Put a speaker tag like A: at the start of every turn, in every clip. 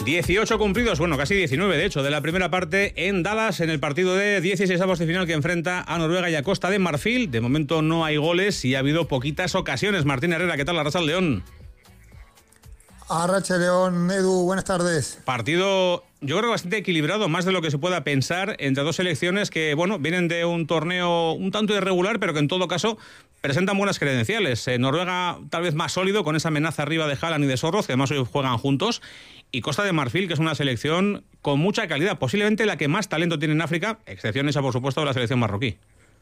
A: 18 cumplidos, bueno, casi 19 de hecho, de la primera parte en Dallas, en el partido de 16avos de final que enfrenta a Noruega y a Costa de Marfil. De momento no hay goles y ha habido poquitas ocasiones. Martín Herrera, ¿qué tal? Arrachaldeón.
B: Arrachaldeón, Edu, buenas tardes.
A: Partido, yo creo, bastante equilibrado, más de lo que se pueda pensar, entre dos selecciones que, bueno, vienen de un torneo un tanto irregular, pero que en todo caso presentan buenas credenciales. Noruega tal vez más sólido, con esa amenaza arriba de Haaland y de Sørloth, que además hoy juegan juntos, y Costa de Marfil, que es una selección con mucha calidad, posiblemente la que más talento tiene en África, excepción esa, por supuesto, de la selección marroquí.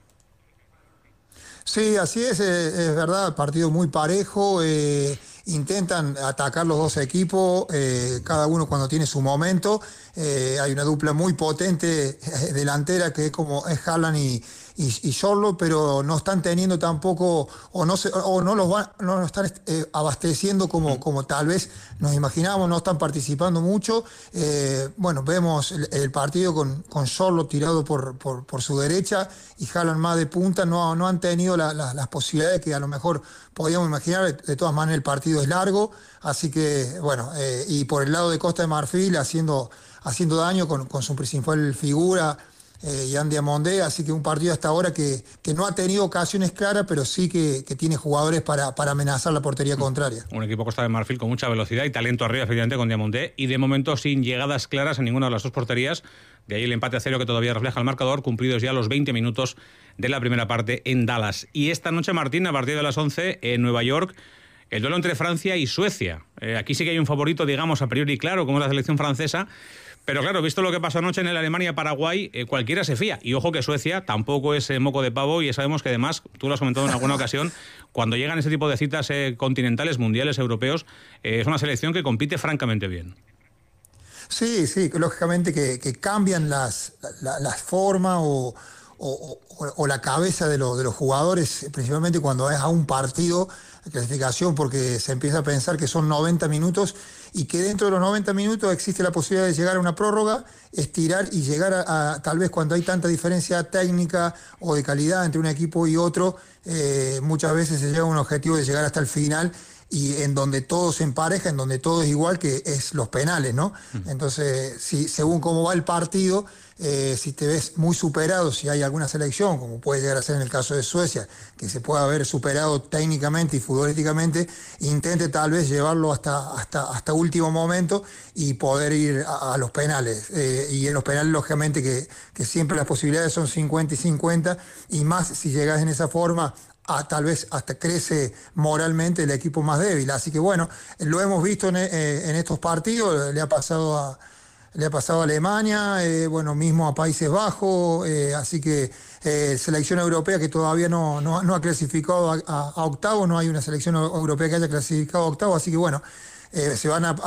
B: Sí, así es verdad, partido muy parejo, intentan atacar los dos equipos, cada uno cuando tiene su momento. Hay una dupla muy potente delantera que es Haaland y Sørloth, pero no están teniendo tampoco, o no los están abasteciendo como tal vez nos imaginábamos, no están participando mucho. Bueno, vemos el partido con Sørloth tirado por su derecha y Haaland más de punta, no han tenido las posibilidades que a lo mejor podíamos imaginar. De todas maneras el partido es largo, así que bueno, y por el lado de Costa de Marfil haciendo daño con su principal figura, Yan Diomandé, así que un partido hasta ahora que no ha tenido ocasiones claras, pero sí que tiene jugadores para amenazar la portería contraria.
A: Un equipo Costa de Marfil con mucha velocidad y talento arriba, efectivamente, con Diomandé, y de momento sin llegadas claras en ninguna de las dos porterías. De ahí el empate a 0 que todavía refleja el marcador, cumplidos ya los 20 minutos de la primera parte en Dallas. Y esta noche, Martín, a partir de las 11 en Nueva York, el duelo entre Francia y Suecia. Aquí sí que hay un favorito, digamos, a priori claro, como es la selección francesa. Pero claro, visto lo que pasó anoche en el Alemania-Paraguay, cualquiera se fía. Y ojo que Suecia tampoco es moco de pavo, y ya sabemos que además, tú lo has comentado en alguna ocasión, cuando llegan ese tipo de citas continentales, mundiales, europeos, es una selección que compite francamente bien.
B: Sí, lógicamente que cambian las formas o la cabeza de los jugadores, principalmente cuando es a un partido de clasificación, porque se empieza a pensar que son 90 minutos y que dentro de los 90 minutos existe la posibilidad de llegar a una prórroga, estirar y llegar a tal vez cuando hay tanta diferencia técnica o de calidad entre un equipo y otro, muchas veces se llega a un objetivo de llegar hasta el final, y en donde todo se empareja, en donde todo es igual, que es los penales, ¿no? Entonces, según cómo va el partido, si te ves muy superado, si hay alguna selección, como puede llegar a ser en el caso de Suecia, que se pueda haber superado técnicamente y futbolísticamente, intente tal vez llevarlo hasta último momento y poder ir a los penales. Y en los penales, lógicamente, que siempre las posibilidades son 50 y 50, y más si llegas en esa forma, tal vez hasta crece moralmente el equipo más débil. Así que bueno, lo hemos visto en estos partidos, le ha pasado a Alemania, bueno, mismo a Países Bajos, así que selección europea que todavía no ha clasificado a octavo, no hay una selección europea que haya clasificado a octavo, así que bueno, se van a